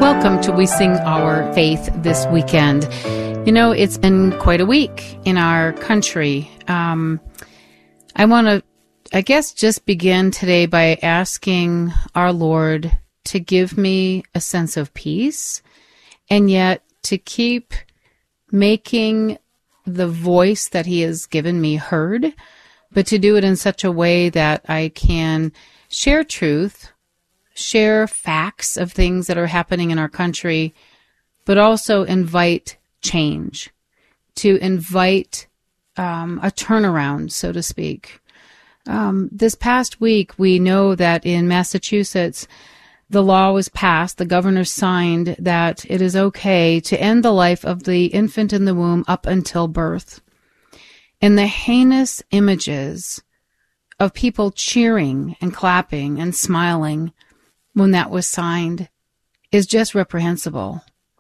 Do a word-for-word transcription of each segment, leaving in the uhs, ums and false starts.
Welcome to We Sing Our Faith this weekend. You know, it's been quite a week in our country. Um, I want to, I guess, just begin today by asking our Lord to give me a sense of peace, and yet to keep making the voice that He has given me heard, but to do it in such a way that I can share truth, share facts of things that are happening in our country, but also invite change, to invite um, a turnaround, so to speak. Um, this past week, we know that in Massachusetts, the law was passed, the governor signed that it is okay to end the life of the infant in the womb up until birth. And the heinous images of people cheering and clapping and smiling when that was signed is just reprehensible.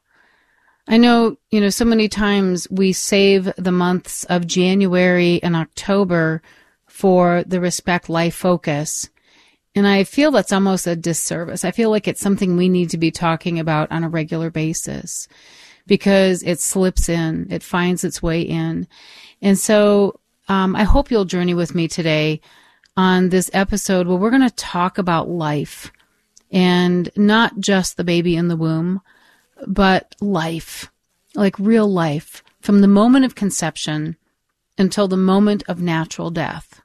I know, you know, so many times we save the months of January and October for the Respect Life focus, and I feel that's almost a disservice. I feel like it's something we need to be talking about on a regular basis because it slips in, it finds its way in. And so um, I hope you'll journey with me today on this episode where we're going to talk about life. And not just the baby in the womb, but life, like real life, from the moment of conception until the moment of natural death.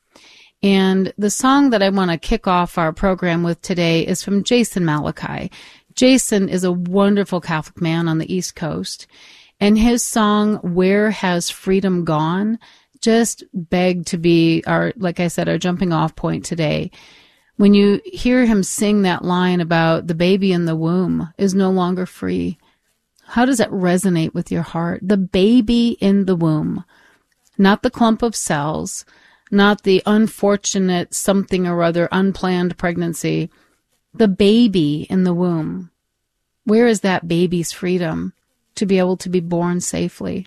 And the song that I want to kick off our program with today is from Jason Malachi. Jason is a wonderful Catholic man on the East Coast, and his song, Where Has Freedom Gone?, just begged to be our, like I said, our jumping off point today. When you hear him sing that line about the baby in the womb is no longer free, how does that resonate with your heart? The baby in the womb, not the clump of cells, not the unfortunate something or other unplanned pregnancy, the baby in the womb. Where is that baby's freedom to be able to be born safely?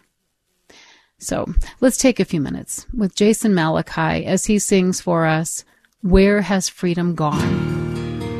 So let's take a few minutes with Jason Malachi as he sings for us, Where Has Freedom Gone?